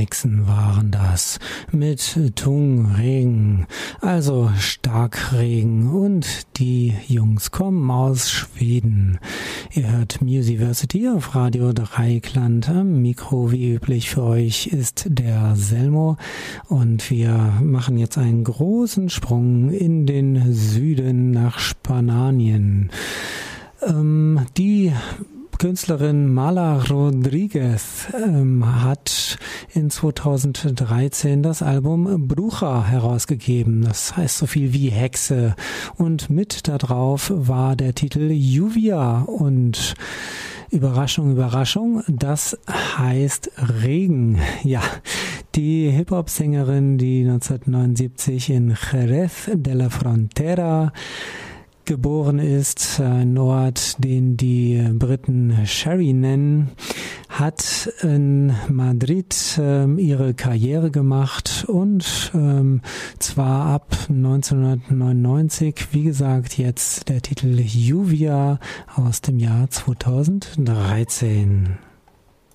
Hexen waren das. Mit Tungregen, also Starkregen. Und die Jungs kommen aus Schweden. Ihr hört Musiversity auf Radio Dreieckland. Am Mikro wie üblich für euch ist der Selmo. Und wir machen jetzt einen großen Sprung in den Süden nach Spanien. Die Künstlerin Mala Rodriguez hat in 2013 das Album Bruja herausgegeben. Das heißt so viel wie Hexe. Und mit da drauf war der Titel Lluvia. Und Überraschung, Überraschung, das heißt Regen. Ja, die Hip-Hop-Sängerin, die 1979 in Jerez de la Frontera geboren ist, ein Ort, den die Briten Sherry nennen, hat in Madrid ihre Karriere gemacht und zwar ab 1999, wie gesagt, jetzt der Titel Lluvia aus dem Jahr 2013.